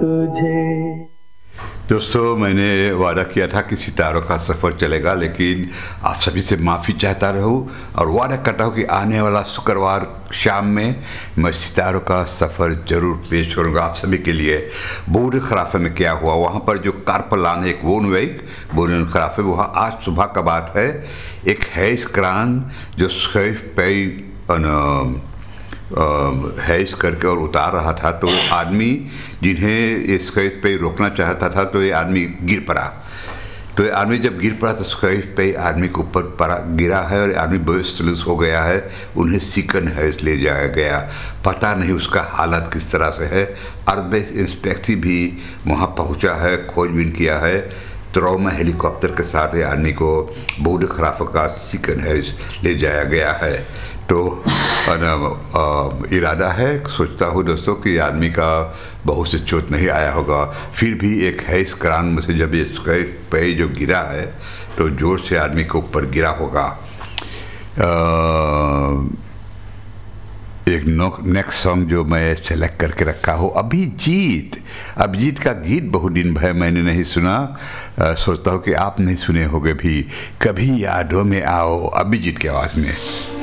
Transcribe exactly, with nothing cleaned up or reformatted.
तुझे। दोस्तों, मैंने वादा किया था कि सितारों का सफ़र चलेगा, लेकिन आप सभी से माफ़ी चाहता रहूँ और वादा करता हूँ कि आने वाला शुक्रवार शाम में मैं सितारों का सफ़र ज़रूर पेश करूँगा आप सभी के लिए। बूढ़े खराफे में क्या हुआ, वहाँ पर जो कारपलान एक वोनवेक बूढ़े खराफे, वहाँ आज सुबह का बात है, एक हैस क्रान जो स्कैफ पे हैज करके और उतार रहा था, तो आदमी जिन्हें इस स्कैफ पे रोकना चाहता था, तो ये आदमी गिर पड़ा। तो ये आदमी जब गिर पड़ा तो स्कैफ पे आदमी के ऊपर पड़ा गिरा है और आदमी बेहोश हो गया है। उन्हें सिकन हैज ले जाया गया, पता नहीं उसका हालत किस तरह से है। अर्धबेस इंस्पेक्सी भी वहाँ पहुँचा है, खोजबीन किया है। ट्रॉमा हेलीकॉप्टर के साथ ये आदमी को बूढ़े खराफे का सिकन हैज ले जाया गया है। तो इरादा है, सोचता हूँ दोस्तों कि आदमी का बहुत से चोट नहीं आया होगा, फिर भी एक हैस क्रान में से जब ये स्कैफ पे जो गिरा है तो जोर से आदमी के ऊपर गिरा होगा। आ, एक नेक्स्ट सॉन्ग जो मैं सेलेक्ट करके रखा हूँ, अभिजीत अभिजीत का गीत बहुत दिन भर मैंने नहीं सुना। आ, सोचता हूँ कि आप नहीं सुने होंगे भी। कभी यादों में आओ, अभिजीत की आवाज़ में।